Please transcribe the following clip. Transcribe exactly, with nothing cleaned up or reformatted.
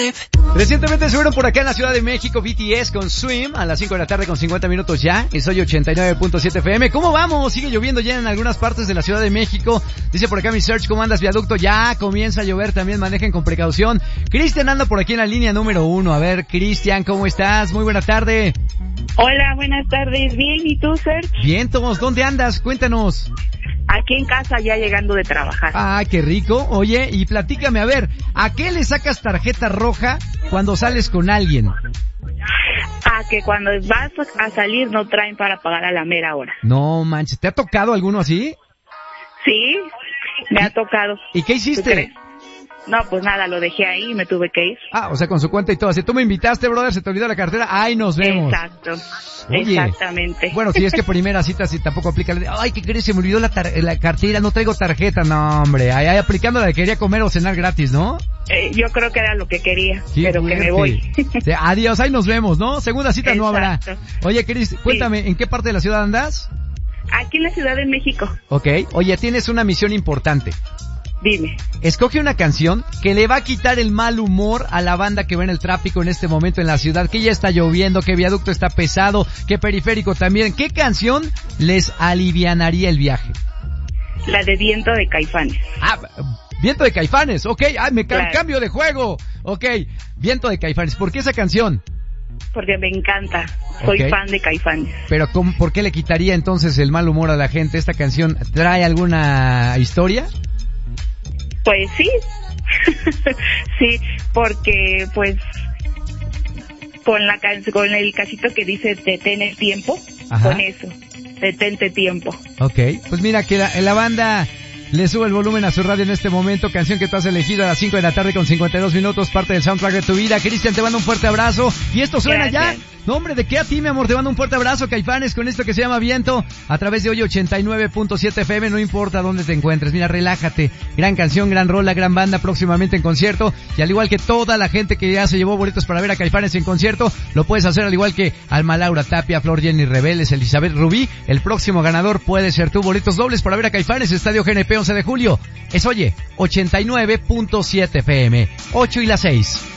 Recientemente subieron por acá en la Ciudad de México B T S con Swim a las cinco de la tarde con cincuenta minutos ya. Y soy ochenta y nueve punto siete F M. ¿Cómo vamos? Sigue lloviendo ya en algunas partes de la Ciudad de México. Dice por acá mi search, ¿cómo andas, viaducto? Ya comienza a llover, también manejen con precaución. Cristian anda por aquí en la línea número uno. A ver, Cristian, ¿cómo estás? Muy buena tarde. Hola, buenas tardes. Bien, ¿y tú, Serge? Bien, Tomos, ¿dónde andas? Cuéntanos. Aquí en casa, ya llegando de trabajar. Ah, qué rico. Oye, y platícame, a ver, ¿a qué le sacas tarjeta roja cuando sales con alguien? A que cuando vas a salir no traen para pagar a la mera hora. No manches, ¿te ha tocado alguno así? Sí, me ha tocado. ¿Y qué hiciste? No, pues nada, lo dejé ahí y me tuve que ir. Ah, o sea, con su cuenta y todo. Si tú me invitaste, brother, se te olvidó la cartera, ¡ay, nos vemos! Exacto. Oye, exactamente. Bueno, si es que primera cita, si tampoco aplica, ay, ¿qué crees? Se me olvidó la, tar- la cartera, no traigo tarjeta. No, hombre, ahí, ahí aplicando la de quería comer o cenar gratis, ¿no? Eh, yo creo que era lo que quería, Qué pero fuerte. que me voy. Sí, adiós, ahí nos vemos, ¿no? Segunda cita Exacto. no habrá. Oye, Cris, cuéntame, sí. ¿En qué parte de la ciudad andas? Aquí en la Ciudad de México. Ok, oye, tienes una misión importante. Dime. Escoge una canción que le va a quitar el mal humor a la banda que va en el tráfico en este momento en la ciudad, que ya está lloviendo, que viaducto está pesado, que periférico también. ¿Qué canción les alivianaría el viaje? La de Viento de Caifanes. Ah, Viento de Caifanes, ok, ah, me ca- Claro. cambio de juego. Ok, Viento de Caifanes, ¿por qué esa canción? Porque me encanta. Soy Ok. fan de Caifanes. Pero ¿cómo, ¿por qué le quitaría entonces el mal humor a la gente? ¿Esta canción trae alguna historia? Pues sí, sí, porque pues con la can- con el casito que dice detén el tiempo, Ajá. con eso, detente tiempo. Ok, pues mira que la, la banda le sube el volumen a su radio en este momento, canción que tú has elegido a las cinco de la tarde con cincuenta y dos minutos, parte del soundtrack de tu vida. Cristian, te mando un fuerte abrazo, y esto suena Gracias. ya. No, hombre, ¿de qué a ti, mi amor? Te mando un fuerte abrazo, Caifanes, con esto que se llama Viento, a través de hoy ochenta y nueve punto siete F M, no importa dónde te encuentres. Mira, relájate. Gran canción, gran rola, gran banda, próximamente en concierto. Y al igual que toda la gente que ya se llevó boletos para ver a Caifanes en concierto, lo puedes hacer al igual que Alma Laura Tapia, Flor Jenny Rebeles, Elizabeth Rubí. El próximo ganador puede ser tú. Boletos dobles para ver a Caifanes, Estadio G N P, once de julio. Es, oye, ochenta y nueve punto siete F M. ocho y las seis.